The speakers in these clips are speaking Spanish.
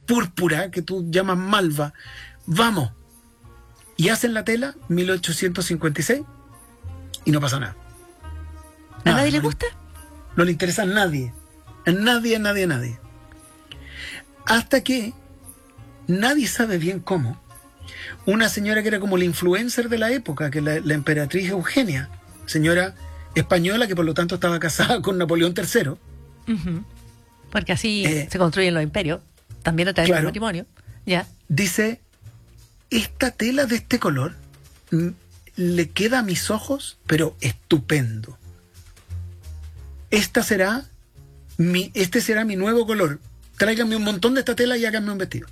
púrpura que tú llamas malva. Vamos. Y hacen la tela, 1856, y no pasa nada. ¿A nadie le gusta? No le interesa a nadie. A nadie. Hasta que nadie sabe bien cómo. Una señora que era como la influencer de la época, que la emperatriz Eugenia, señora española que por lo tanto estaba casada con Napoleón III. Uh-huh. Porque así se construyen los imperios, también a través del matrimonio. Ya. Dice, esta tela de este color le queda a mis ojos, pero estupendo. Este será mi nuevo color. Tráiganme un montón de esta tela y háganme un vestido.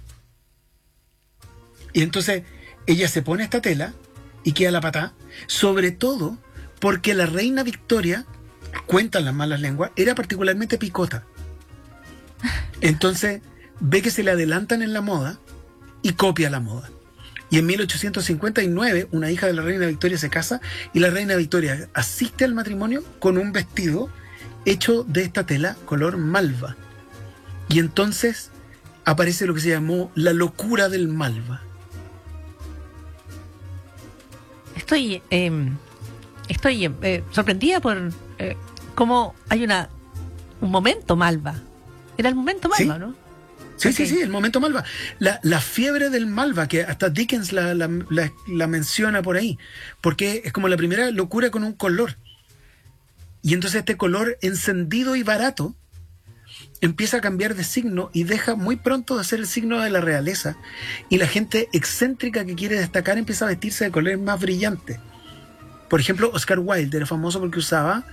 Y entonces ella se pone esta tela y queda la patada, sobre todo porque la reina Victoria, cuentan las malas lenguas, era particularmente picota. Entonces ve que se le adelantan en la moda y copia la moda. Y en 1859 una hija de la reina Victoria se casa y la reina Victoria asiste al matrimonio con un vestido hecho de esta tela color malva. Y entonces aparece lo que se llamó la locura del malva. Estoy sorprendida por cómo hay un momento malva. Era el momento malva, ¿sí? ¿No? Sí, okay. Sí, el momento malva. La fiebre del malva, que hasta Dickens la menciona por ahí, porque es como la primera locura con un color. Y entonces este color encendido y barato empieza a cambiar de signo y deja muy pronto de ser el signo de la realeza. Y la gente excéntrica que quiere destacar empieza a vestirse de colores más brillantes. Por ejemplo, Oscar Wilde era famoso porque usaba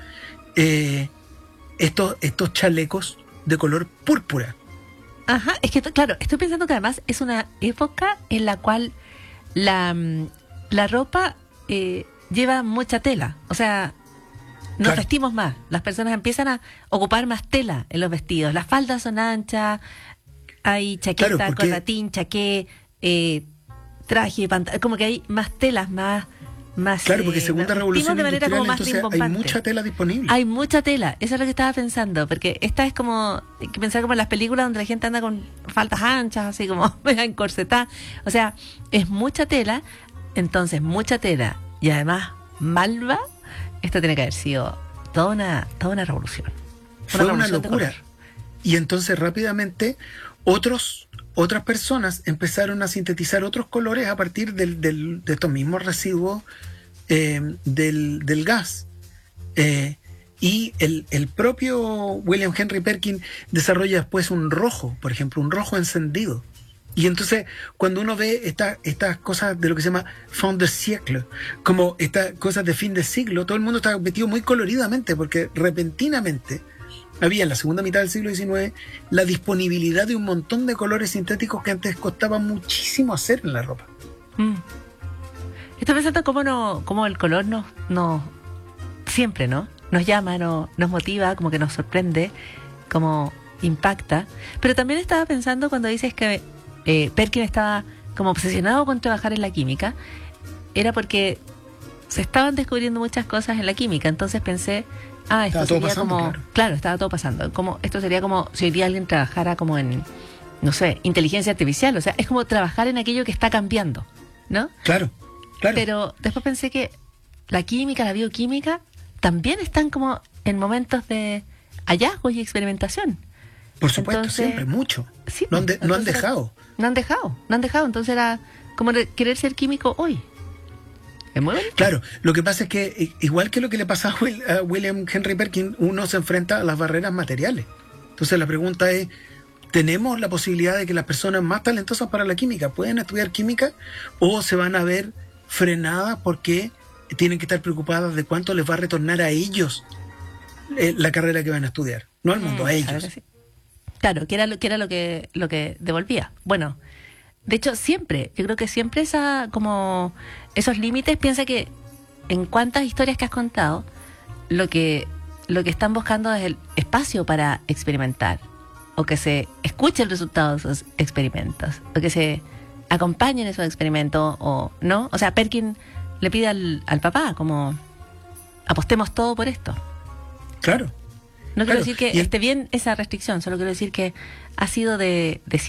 estos chalecos de color púrpura. Ajá, es que claro, estoy pensando que además es una época en la cual la ropa lleva mucha tela. O sea, nos vestimos más. Las personas empiezan a ocupar más tela en los vestidos. Las faldas son anchas, hay chaqueta, corbatín, chaqué, traje, pantalón. Como que hay más telas, más claro, porque segunda revolución de manera industrial, como más entonces hay mucha tela disponible. Hay mucha tela, eso es lo que estaba pensando, porque esta es como, hay que pensar como en las películas donde la gente anda con faldas anchas, así como encorsetada. O sea, es mucha tela, entonces mucha tela y además malva. Esto tiene que haber sido toda una revolución. Fue una locura. Y entonces rápidamente otras personas empezaron a sintetizar otros colores a partir de estos mismos residuos del gas. Y el propio William Henry Perkin desarrolla después un rojo, por ejemplo, un rojo encendido. Y entonces, cuando uno ve estas cosas de lo que se llama fin de siècle, como estas cosas de fin de siglo, todo el mundo está vestido muy coloridamente, porque repentinamente había en la segunda mitad del siglo XIX la disponibilidad de un montón de colores sintéticos que antes costaba muchísimo hacer en la ropa. Estoy pensando cómo el color nos siempre, ¿no? Nos llama, nos motiva, como que nos sorprende, como impacta. Pero también estaba pensando cuando dices que Perkin estaba como obsesionado con trabajar en la química, era porque se estaban descubriendo muchas cosas en la química. Entonces pensé, esto sería pasando, como... Claro, estaba todo pasando. Esto sería como si hoy día alguien trabajara como en, no sé, inteligencia artificial. O sea, es como trabajar en aquello que está cambiando, ¿no? Claro. Pero después pensé que la química, la bioquímica, también están como en momentos de hallazgos y experimentación. Por supuesto, entonces, siempre, mucho. Sí, no han dejado. No han dejado. Entonces era como querer ser químico hoy. ¿Es muy bonito? Claro, lo que pasa es que, igual que lo que le pasa a William Henry Perkin, uno se enfrenta a las barreras materiales. Entonces la pregunta es, ¿tenemos la posibilidad de que las personas más talentosas para la química puedan estudiar química o se van a ver frenadas porque tienen que estar preocupadas de cuánto les va a retornar a ellos la carrera que van a estudiar? No al mundo, a ellos. Claro, que era lo que devolvía. Bueno, de hecho yo creo que siempre esos límites, piensa que en cuántas historias que has contado, lo que están buscando es el espacio para experimentar, o que se escuche el resultado de esos experimentos, o que se acompañen esos experimentos, o no. O sea, Perkin le pide al papá como apostemos todo por esto. Claro. No quiero decir que esté bien esa restricción, solo quiero decir que ha sido de